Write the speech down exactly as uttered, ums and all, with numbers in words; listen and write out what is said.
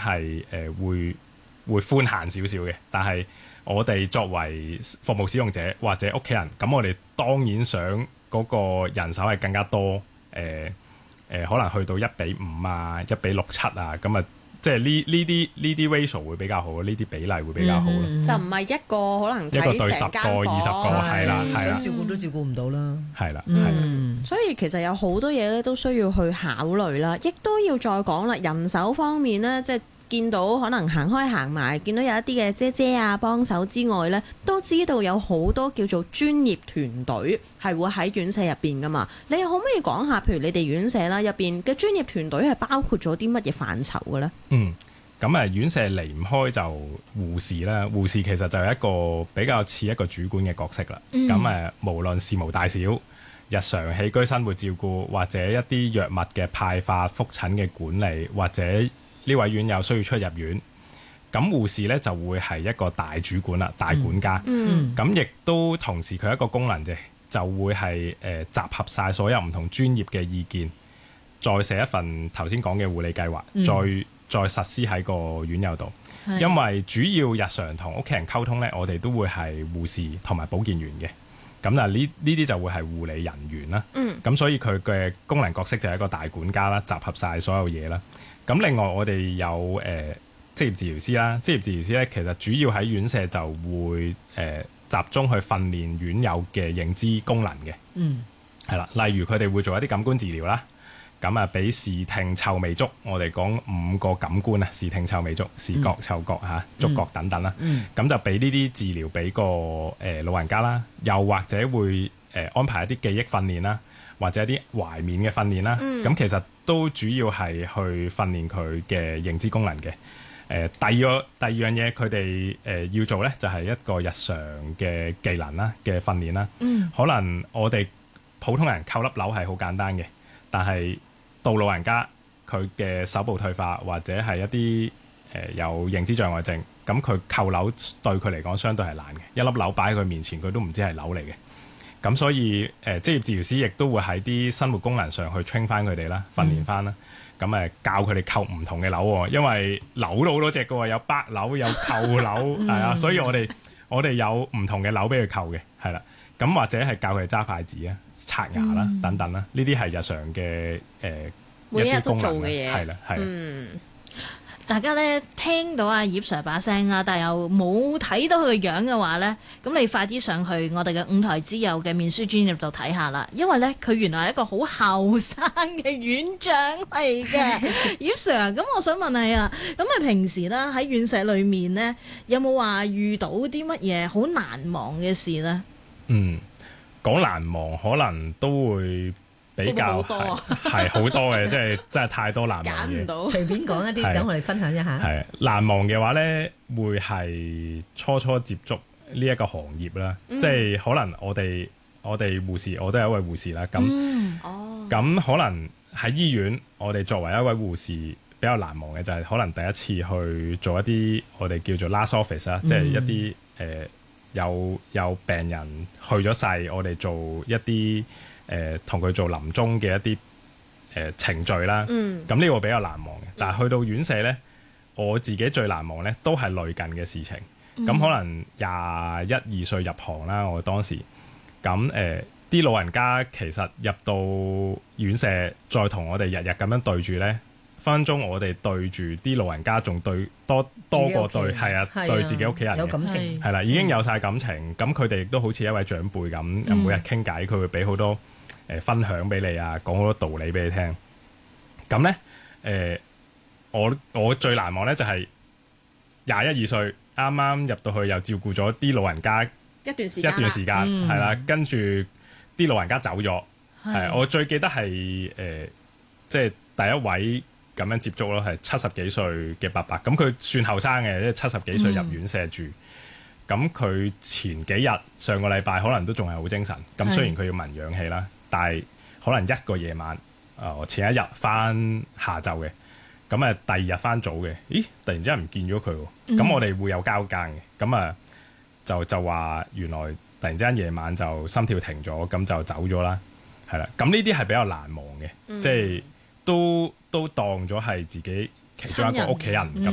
係誒、呃、會會寬限少少嘅，但係我哋作為服務使用者或者屋企人，咁我哋當然想嗰個人手係更加多，誒、呃、誒、呃、可能去到一比五啊、一比六七啊，咁啊。即係呢呢啲呢啲 ratio 會比較好，呢啲比例會比較好咯。 嗯、就唔係一個可能一個對十個、二十個，係啦，係啦， 照顧都照顧唔到啦。 係啦，係啦。 嗯，所以其實有好多嘢咧都需要去考慮啦，亦都要再講啦。人手方面呢，即係見到可能行開行埋，見到有一啲嘅姐姐啊幫手之外呢，都知道有好多叫做專業團隊係會喺院舍入邊噶嘛。你可唔可以講下，譬如你哋院舍啦入邊嘅專業團隊係包括咗啲乜嘢範疇嘅呢？ 嗯，咁啊院舍離唔開就護士啦。護士其實就係一個比較似一個主管嘅角色啦。咁誒、嗯，無論事無大小、日常起居生活照顧，或者一啲藥物嘅派發、覆診嘅管理，或者呢位院友需要出入院，咁護士咧就會係一個大主管啦、大管家。 嗯， 咁亦都同時佢一個功能啫，就會係誒、呃、集合晒所有唔同專業嘅意見，再寫一份頭先講嘅護理計劃，嗯、再再實施喺個院友度。是因為主要日常同屋企人溝通咧，我哋都會係護士同埋保健員嘅。咁嗱，呢呢啲就會係護理人員啦。嗯，咁所以佢嘅功能角色就係一個大管家啦，集合晒所有嘢啦。咁另外我哋有誒、呃、職業治療師啦，職業治療師咧其實主要喺院舍就會誒、呃、集中去訓練院友嘅認知功能嘅。嗯，係啦，例如佢哋會做一啲感官治療啦，咁啊俾視聽嗅味觸，我哋講五個感官啊，視聽嗅味觸，視覺、嗅覺嚇、觸覺等等啦。嗯，咁就俾呢啲治療俾個誒、呃、老人家啦，又或者會誒、呃、安排一啲記憶訓練啦，或者一啲懷緬嘅訓練啦。嗯，咁其實都主要係去訓練佢嘅認知功能嘅。誒、呃，第二個第二樣嘢，佢哋誒要做咧，就係、是、一個日常嘅技能啦嘅訓練啦。嗯，可能我哋普通人扣粒紐係好簡單嘅，但係到老人家佢嘅手部退化或者係一啲誒、呃、有認知障礙症，咁佢扣紐對佢嚟講相對係難嘅。一粒紐擺喺佢面前，佢都唔知係紐嚟嘅。咁所以誒、呃、職業治療師亦都會喺啲生活功能上去 train 翻佢哋啦，訓練翻啦。咁誒、嗯、教佢哋扣唔同嘅紐喎，因為紐都好多隻嘅喎，有北紐有扣紐係啊，所以我哋我哋有唔同嘅紐俾佢扣嘅，係啦。咁或者係教佢哋揸筷子啊、刷牙啦、嗯、等等啦，呢啲係日常嘅誒、呃、 每一日都做嘅嘢， 係啦，係。 嗯，大家咧聽到阿葉 Sir 把聲啊，但係又冇睇到佢嘅樣嘅話咧，咁你快啲上去我哋嘅五台之友嘅面書專頁度睇下啦，因為咧佢原來係一個好後生嘅院長嚟嘅。葉 Sir，咁我想問你啊，咁你平時咧喺院舍裏面咧，有冇話遇到啲乜嘢好難忘嘅事咧？ 嗯，講難忘可能都會比較係好多嘅，即係真係太多難忘嘅。 隨便講一啲，等我哋分享一下。 係難忘嘅話咧，會係初初接觸呢一個行業啦，嗯、即係可能我哋我哋護士，我都係一位護士啦。咁咁、嗯哦、可能喺醫院，我哋作為一位護士比較難忘嘅就係可能第一次去做一啲我哋叫做 last office 啦、嗯，即係一啲誒。呃有有病人去咗世，我哋做一啲誒同佢做臨終嘅一啲誒、呃、程序啦。嗯，咁呢個比較難忘嘅。但係去到院舍咧，我自己最難忘咧都係類近嘅事情。咁、嗯、可能廿一二歲入行啦，我當時咁誒啲老人家其實入到院舍，再同我哋日日咁樣對住咧。分分鐘我哋對住啲老人家仲對多多過對係啊，對自己屋企人有感情係啦，已經有晒感情。咁佢哋亦都好似一位長輩咁，嗯、每日傾偈，佢會俾好多誒、呃、分享俾你啊，講好多道理俾你聽。咁咧誒，我我最難忘咧就係廿一二歲啱啱入到去，又照顧咗啲老人家一段時間一段時間係啦，跟住啲老人家走咗，係我最記得係誒、呃，即係第一位。咁樣接觸咯，係七十幾歲嘅伯伯，咁佢算後生嘅，即係七十幾歲入院舍住。咁佢、嗯、前幾日上個禮拜可能都仲係好精神。咁雖然佢要聞氧氣啦，但係可能一個夜晚，啊、呃，前一日翻下晝嘅，咁啊第二日翻早嘅，咦，突然之間唔見咗佢喎。咁、嗯、我哋會有交更嘅，咁啊就就話原來突然之間夜晚就心跳停咗，咁就走咗啦，係啦。咁呢啲係比較難忘嘅，嗯、即係都。都當咗係自己其中一個屋企人咁